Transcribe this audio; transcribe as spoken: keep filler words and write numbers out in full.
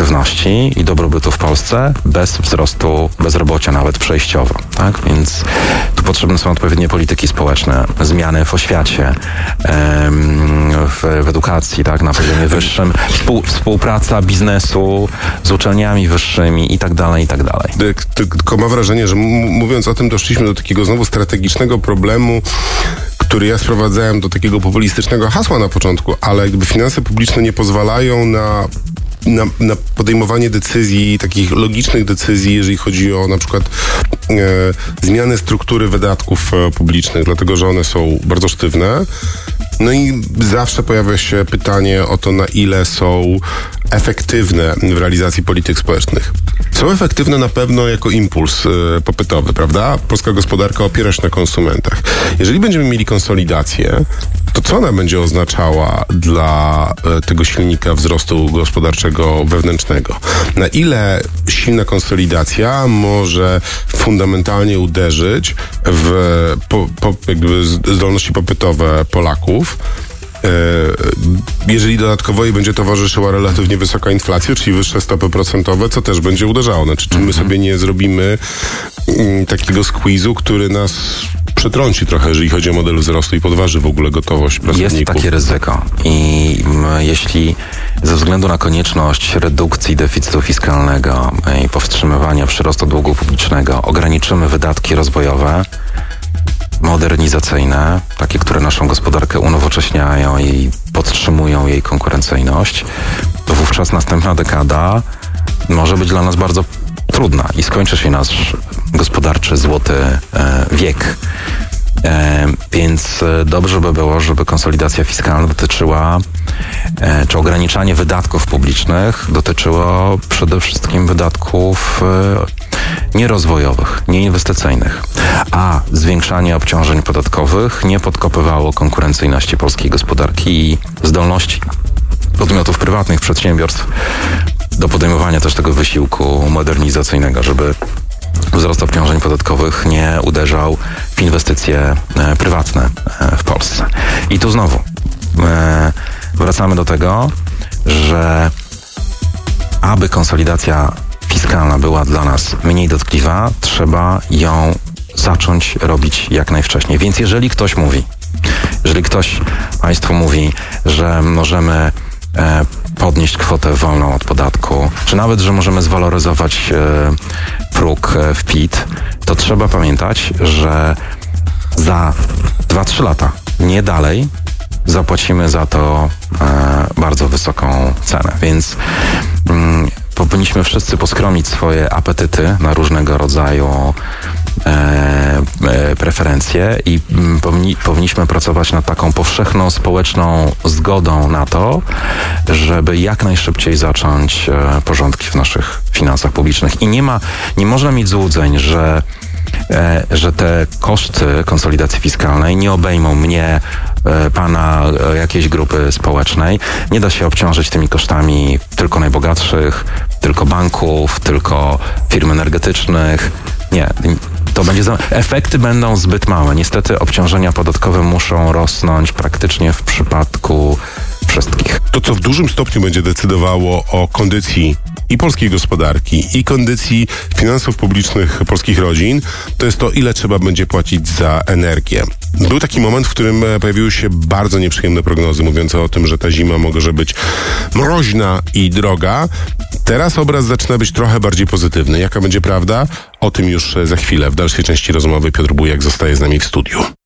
aktywności i dobrobytu w Polsce bez wzrostu bezrobocia, nawet przejściowo. Tak? Więc tu potrzebne są odpowiednie polityki społeczne, zmiany w oświacie, w, w edukacji, tak, na poziomie wyższym, współ, współpraca biznesu z uczelniami wyższymi i tak dalej, i tak dalej. Tylko mam wrażenie, że m- mówiąc o tym, doszliśmy do takiego znowu strategicznego problemu, który ja sprowadzałem do takiego populistycznego hasła na początku, ale jakby finanse publiczne nie pozwalają na Na, na podejmowanie decyzji, takich logicznych decyzji, jeżeli chodzi o na przykład e, zmianę struktury wydatków e, publicznych, dlatego że one są bardzo sztywne. No i zawsze pojawia się pytanie o to, na ile są efektywne w realizacji polityk społecznych. Są efektywne na pewno jako impuls e, popytowy, prawda? Polska gospodarka opiera się na konsumentach. Jeżeli będziemy mieli konsolidację, to co ona będzie oznaczała dla e, tego silnika wzrostu gospodarczego wewnętrznego? Na ile silna konsolidacja może fundamentalnie uderzyć w po, po, jakby zdolności popytowe Polaków, jeżeli dodatkowo jej będzie towarzyszyła relatywnie wysoka inflacja, czyli wyższe stopy procentowe, co też będzie uderzało. Znaczy, czy my sobie nie zrobimy mm, takiego squeezu, który nas przetrąci trochę, jeżeli chodzi o model wzrostu i podważy w ogóle gotowość pracowników? Jest takie ryzyko i m, jeśli ze względu na konieczność redukcji deficytu fiskalnego i powstrzymywania przyrostu długu publicznego ograniczymy wydatki rozwojowe, modernizacyjne, takie, które naszą gospodarkę unowocześniają i podtrzymują jej konkurencyjność, to wówczas następna dekada może być dla nas bardzo trudna i skończy się nasz gospodarczy złoty e, wiek. E, więc dobrze by było, żeby konsolidacja fiskalna dotyczyła, e, czy ograniczanie wydatków publicznych dotyczyło przede wszystkim wydatków e, nierozwojowych, nieinwestycyjnych, a zwiększanie obciążeń podatkowych nie podkopywało konkurencyjności polskiej gospodarki i zdolności podmiotów prywatnych, przedsiębiorstw do podejmowania też tego wysiłku modernizacyjnego, żeby wzrost obciążeń podatkowych nie uderzał w inwestycje e, prywatne e, w Polsce. I tu znowu e, wracamy do tego, że aby konsolidacja fiskalna była dla nas mniej dotkliwa, trzeba ją zacząć robić jak najwcześniej. Więc jeżeli ktoś mówi, jeżeli ktoś Państwu mówi, że możemy e, podnieść kwotę wolną od podatku, czy nawet, że możemy zwaloryzować e, próg e, w P I T, to trzeba pamiętać, że za dwa trzy lata, nie dalej, zapłacimy za to e, bardzo wysoką cenę. Więc mm, powinniśmy wszyscy poskromić swoje apetyty na różnego rodzaju e, e, preferencje i m, powinni, powinniśmy pracować nad taką powszechną, społeczną zgodą na to, żeby jak najszybciej zacząć e, porządki w naszych finansach publicznych. I nie ma, nie można mieć złudzeń, że E, że te koszty konsolidacji fiskalnej nie obejmą mnie, e, pana, e, jakiejś grupy społecznej. Nie da się obciążyć tymi kosztami tylko najbogatszych, tylko banków, tylko firm energetycznych. Nie. To będzie za... Efekty będą zbyt małe. Niestety obciążenia podatkowe muszą rosnąć praktycznie w przypadku wszystkich. To, co w dużym stopniu będzie decydowało o kondycji i polskiej gospodarki, i kondycji finansów publicznych polskich rodzin, to jest to, ile trzeba będzie płacić za energię. Był taki moment, w którym pojawiły się bardzo nieprzyjemne prognozy mówiące o tym, że ta zima może być mroźna i droga. Teraz obraz zaczyna być trochę bardziej pozytywny. Jaka będzie prawda? O tym już za chwilę. W dalszej części rozmowy Piotr Bujak zostaje z nami w studiu.